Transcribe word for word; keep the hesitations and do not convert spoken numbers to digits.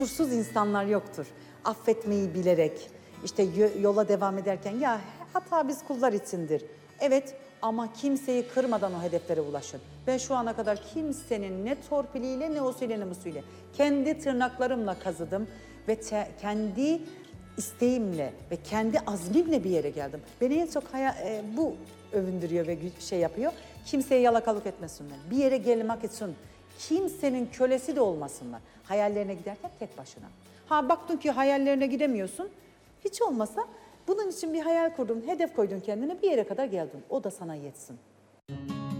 Kusursuz insanlar yoktur. Affetmeyi bilerek, işte yola devam ederken ya hata biz kullar içindir. Evet ama kimseyi kırmadan o hedeflere ulaşın. Ben şu ana kadar kimsenin ne torpiliyle ne o suyla ne bu suyla kendi tırnaklarımla kazıdım ve kendi isteğimle ve kendi azmimle bir yere geldim. Beni en çok e, bu övündürüyor ve şey yapıyor. Kimseye yalakalık etmesinler. Bir yere gelmek için kimsenin kölesi de olmasınlar. Hayallerine giderken tek başına. Ha baktın ki hayallerine gidemiyorsun. Hiç olmasa bunun için bir hayal kurdun, hedef koydun kendine bir yere kadar geldin. O da sana yetsin.